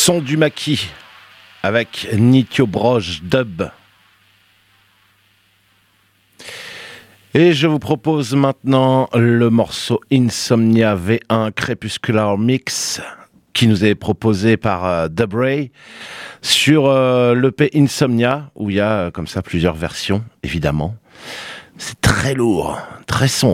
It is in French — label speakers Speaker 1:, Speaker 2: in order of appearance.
Speaker 1: Son du maquis avec Nityo Broge Dub. Et je vous propose maintenant le morceau Insomnia V1 Crepuscular Mix qui nous est proposé par Dubray sur l'EP Insomnia où il y a comme ça plusieurs versions évidemment. C'est très lourd, très sombre.